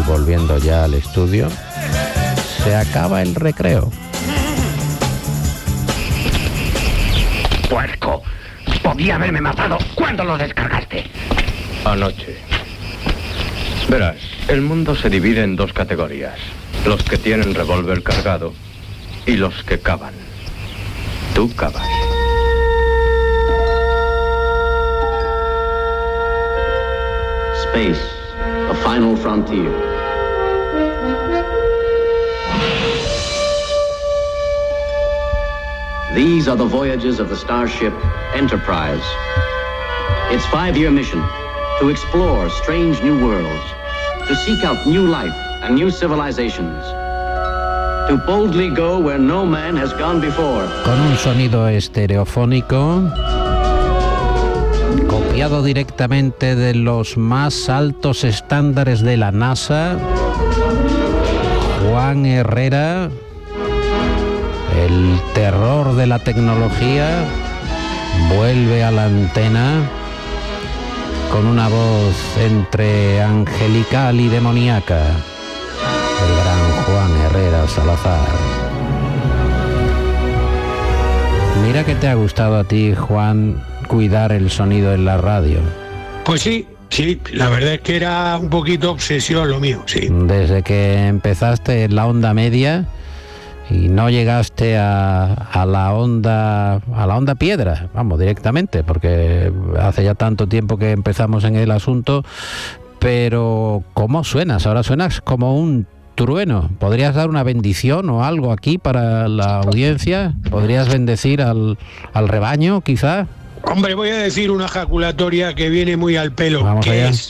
volviendo ya al estudio. Se acaba el recreo. ¡Puerco! Podía haberme matado. ¿Cuándo lo descargaste? Anoche. Verás, el mundo se divide en dos categorías. Los que tienen revólver cargado y los que cavan. Tú cavas. Space, the final frontier. These are the voyages of the starship Enterprise. Its 5-year mission, to explore strange new worlds, to seek out new life and new civilizations, to boldly go where no man has gone before. Con un sonido estereofónico, copiado directamente de los más altos estándares de la NASA, Juan Herrera, el terror de la tecnología, vuelve a la antena con una voz entre angelical y demoníaca. El gran Juan Herrera Salazar. Mira que te ha gustado a ti, Juan, cuidar el sonido en la radio. Pues sí, la verdad es que era un poquito obsesión lo mío, sí. Desde que empezaste en la onda media y no llegaste a la onda piedra, vamos, directamente, porque hace ya tanto tiempo que empezamos en el asunto, pero ¿cómo suenas? Ahora suenas como un trueno. ¿Podrías dar una bendición o algo aquí para la audiencia? ¿Podrías bendecir al rebaño, quizá? Hombre, voy a decir una ejaculatoria que viene muy al pelo. Vamos que allá. Es,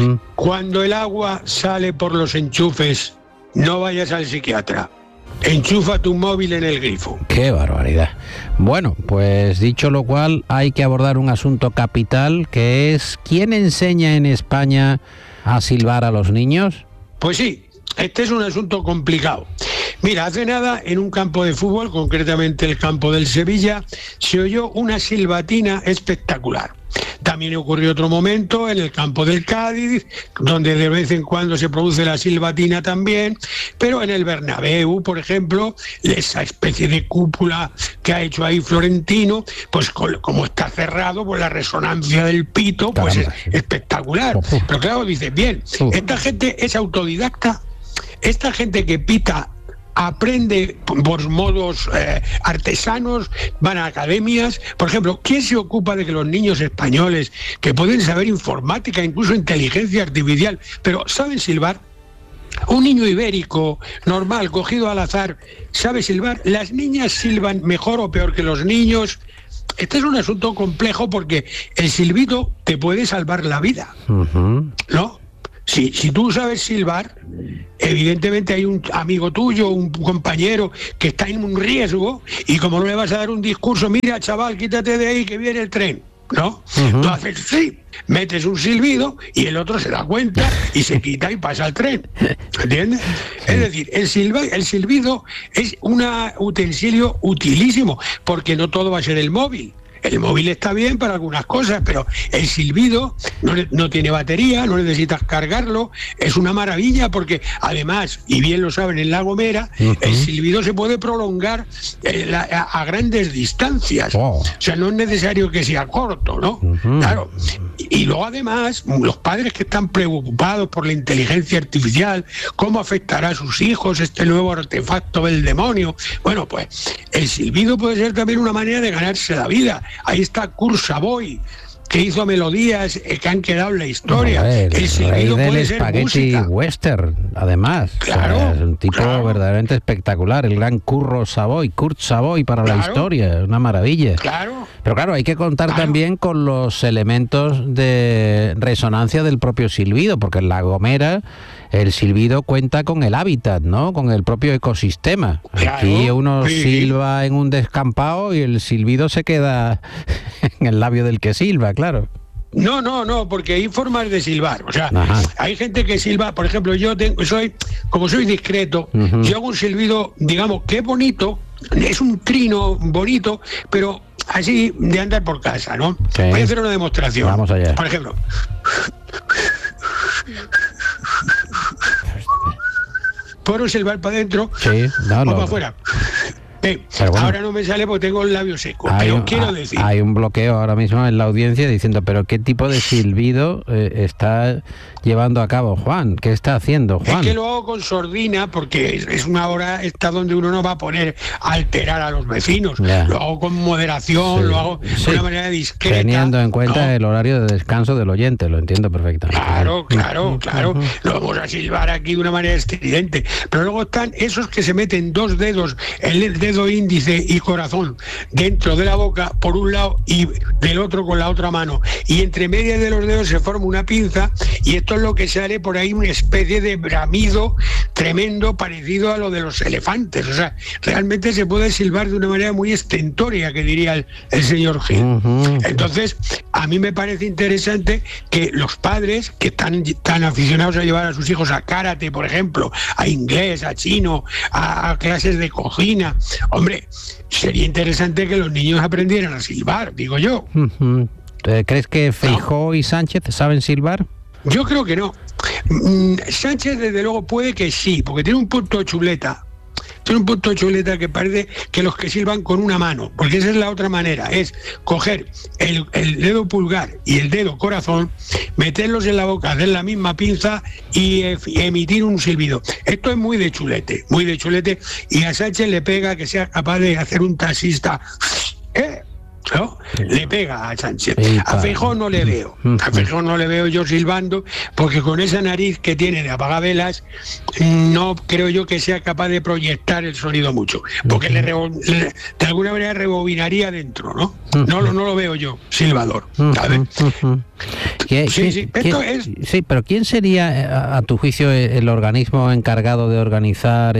cuando el agua sale por los enchufes, no vayas al psiquiatra. Enchufa tu móvil en el grifo. ¡Qué barbaridad! Bueno, pues dicho lo cual, hay que abordar un asunto capital, que es ¿quién enseña en España a silbar a los niños? Pues sí, este es un asunto complicado. Mira, hace nada, en un campo de fútbol, concretamente el campo del Sevilla, se oyó una silbatina espectacular. También ocurrió otro momento en el campo del Cádiz, donde de vez en cuando se produce la silbatina también, pero en el Bernabéu, por ejemplo, esa especie de cúpula que ha hecho ahí Florentino, pues como está cerrado, pues la resonancia del pito, pues es espectacular. Pero claro, dices, bien, esta gente es autodidacta, esta gente que pita aprende por modos artesanos, van a academias. Por ejemplo, ¿quién se ocupa de que los niños españoles, que pueden saber informática, incluso inteligencia artificial, pero saben silbar? Un niño ibérico normal, cogido al azar, ¿sabe silbar? ¿Las niñas silban mejor o peor que los niños? Este es un asunto complejo porque el silbido te puede salvar la vida, ¿no? Si tú sabes silbar, evidentemente hay un amigo tuyo, un compañero que está en un riesgo, y como no le vas a dar un discurso, mira chaval, quítate de ahí que viene el tren, ¿no? Tú haces sí, metes un silbido y el otro se da cuenta y se quita y pasa el tren, ¿entiendes? Es decir, el silbido es un utensilio utilísimo, porque no todo va a ser el móvil. El móvil está bien para algunas cosas, pero el silbido no tiene batería, no necesitas cargarlo, es una maravilla porque además, y bien lo saben en La Gomera, el silbido se puede prolongar a grandes distancias. O sea, no es necesario que sea corto, ¿no? Claro. Y luego además, los padres que están preocupados por la inteligencia artificial, cómo afectará a sus hijos este nuevo artefacto del demonio, bueno, pues el silbido puede ser también una manera de ganarse la vida. Ahí está Kurt Savoy, que hizo melodías que han quedado en la historia. El silbido puede ser música. Western, además. Claro, o sea, es un tipo verdaderamente espectacular, el gran Kurt Savoy para la historia, una maravilla. Claro. Pero claro, hay que contar también con los elementos de resonancia del propio silbido, porque en La Gomera el silbido cuenta con el hábitat, ¿no? Con el propio ecosistema. Aquí uno silba en un descampado y el silbido se queda en el labio del que silba, claro. No, porque hay formas de silbar. O sea, hay gente que silba, por ejemplo, como soy discreto, yo hago un silbido, digamos, que es bonito, es un trino bonito, pero así de andar por casa, ¿no? Sí. Voy a hacer una demostración. Vamos allá. Por ejemplo. puedo silbar para adentro o para afuera. Bueno, ahora no me sale porque tengo el labio seco, pero quiero decir... Hay un bloqueo ahora mismo en la audiencia diciendo, pero ¿qué tipo de silbido está llevando a cabo Juan? ¿Qué está haciendo Juan? Es que lo hago con sordina porque es una hora esta donde uno no va a poner a alterar a los vecinos. Ya. Lo hago con moderación, lo hago de una manera discreta. Teniendo en cuenta el horario de descanso del oyente, lo entiendo perfectamente. Claro. Lo vamos a silbar aquí de una manera estridente. Pero luego están esos que se meten 2 dedos, el dedo índice y corazón dentro de la boca por un lado y del otro con la otra mano, y entre medias de los dedos se forma una pinza, y esto es lo que sale por ahí, una especie de bramido tremendo parecido a lo de los elefantes. O sea, realmente se puede silbar de una manera muy estentórea, que diría el señor Gil. Entonces, a mí me parece interesante que los padres que están tan aficionados a llevar a sus hijos a karate, por ejemplo, a inglés, a chino, a clases de cocina, hombre, sería interesante que los niños aprendieran a silbar, digo yo. ¿Crees que Feijóo y Sánchez saben silbar? Yo creo que no. Sánchez, desde luego, puede que sí, porque tiene un punto chuleta. Que parece que los que silban con una mano, porque esa es la otra manera, es coger el dedo pulgar y el dedo corazón, meterlos en la boca, hacer la misma pinza y emitir un silbido. Esto es muy de chulete, y a Sánchez le pega que sea capaz de hacer un taxista, ¿no? Le pega a Sánchez. A Feijóo no le veo. Yo silbando, porque con esa nariz que tiene de apagavelas, no creo yo que sea capaz de proyectar el sonido mucho, porque de alguna manera rebobinaría dentro, ¿no? No lo veo yo, silbador, ¿sabes? Sí, pero ¿quién sería, a tu juicio, el organismo encargado de organizar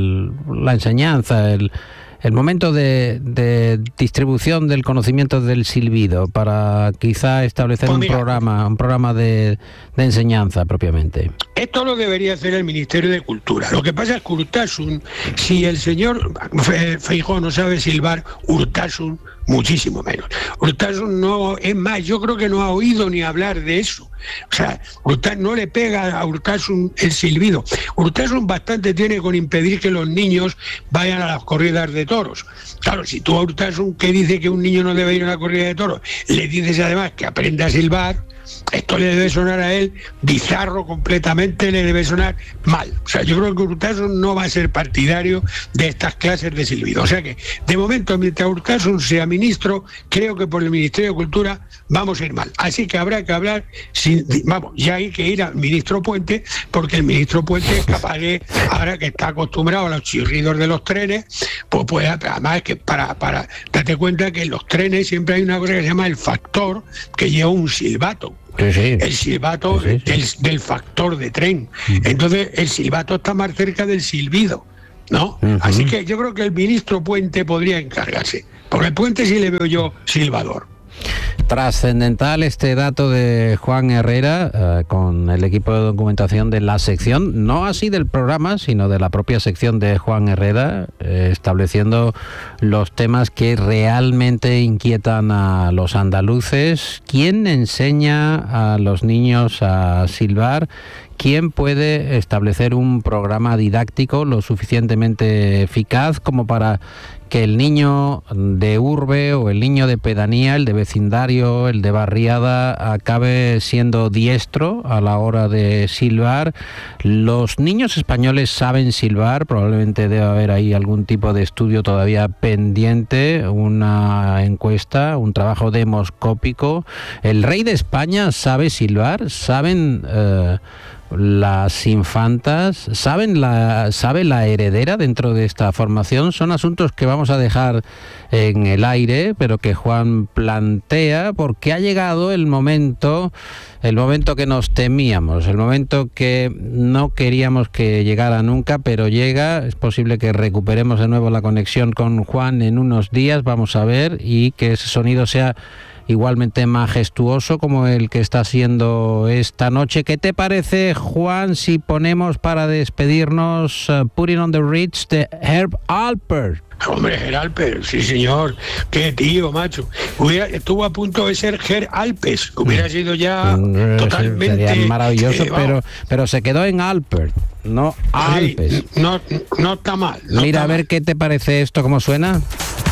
la enseñanza, el momento de distribución del conocimiento del silbido, para quizá establecer un programa de enseñanza propiamente? Esto lo debería hacer el Ministerio de Cultura. Lo que pasa es que Urtasun, si el señor Feijóo no sabe silbar, Urtasun muchísimo menos. Urtasun no, es más, yo creo que no ha oído ni hablar de eso. O sea, no le pega a Urtasun el silbido. Urtasun bastante tiene con impedir que los niños vayan a las corridas de toros. Claro, si tú a Urtasun, que dice que un niño no debe ir a una corrida de toros, le dices además que aprenda a silbar, esto le debe sonar a él bizarro completamente, le debe sonar mal. O sea, yo creo que Urtasun no va a ser partidario de estas clases de silbido. O sea que, de momento, mientras Urtasun sea ministro, creo que por el Ministerio de Cultura vamos a ir mal. Así que habrá que hablar, ya hay que ir al ministro Puente, porque el ministro Puente es capaz de, ahora que está acostumbrado a los chirridos de los trenes, pues además es que date cuenta que en los trenes siempre hay una cosa que se llama el factor, que lleva un silbato. Sí. El silbato del factor de tren. Entonces el silbato está más cerca del silbido, ¿no? Así que yo creo que el ministro Puente podría encargarse, porque el Puente sí le veo yo silbador. Trascendental este dato de Juan Herrera con el equipo de documentación de la sección, no así del programa, sino de la propia sección de Juan Herrera, estableciendo los temas que realmente inquietan a los andaluces. ¿Quién enseña a los niños a silbar? ¿Quién puede establecer un programa didáctico lo suficientemente eficaz como para que el niño de urbe o el niño de pedanía, el de vecindario, el de barriada, acabe siendo diestro a la hora de silbar? Los niños españoles saben silbar, probablemente debe haber ahí algún tipo de estudio todavía pendiente, una encuesta, un trabajo demoscópico. ¿El rey de España sabe silbar? ¿Saben las infantas? ¿Sabe la heredera dentro de esta formación? Son asuntos que vamos a dejar en el aire, pero que Juan plantea, porque ha llegado el momento que nos temíamos, el momento que no queríamos que llegara nunca, pero llega. Es posible que recuperemos de nuevo la conexión con Juan en unos días, vamos a ver, y que ese sonido sea igualmente majestuoso como el que está siendo esta noche. ¿Qué te parece, Juan, si ponemos para despedirnos Putting on the Ritz de Herb Alpert? Hombre, Herb Alpert, sí señor, qué tío, macho. Estuvo a punto de ser Herb Alpes, hubiera sido ya totalmente... Sería maravilloso, pero se quedó en Alpert. No, Alpes. No está mal. No Mira, está a ver mal. qué te parece esto, cómo suena.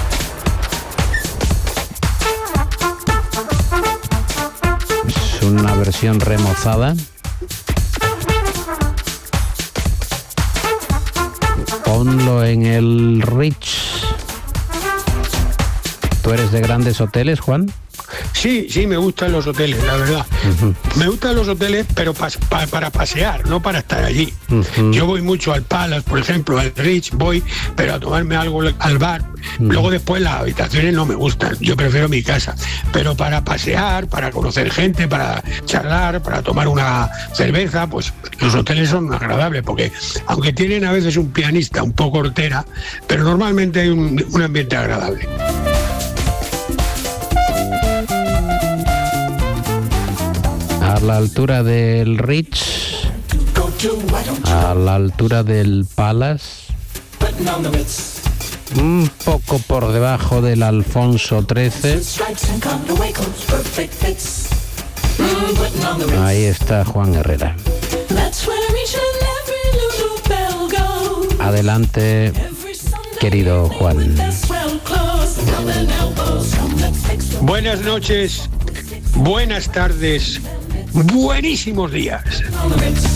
Es una versión remozada. Ponlo en el Rich. ¿Tú eres de grandes hoteles, Juan? Sí, me gustan los hoteles, la verdad. Me gustan los hoteles, pero para pasear, no para estar allí. Yo voy mucho al Palace, por ejemplo, al Rich, voy, pero a tomarme algo al bar. Luego después las habitaciones no me gustan, yo prefiero mi casa. Pero para pasear, para conocer gente, para charlar, para tomar una cerveza, pues los hoteles son agradables, porque aunque tienen a veces un pianista un poco hortera, pero normalmente hay un ambiente agradable. A la altura del Rich, a la altura del Palace, un poco por debajo del Alfonso XIII. Ahí está Juan Herrera. Adelante, querido Juan. Buenas noches, buenas tardes, buenísimos días.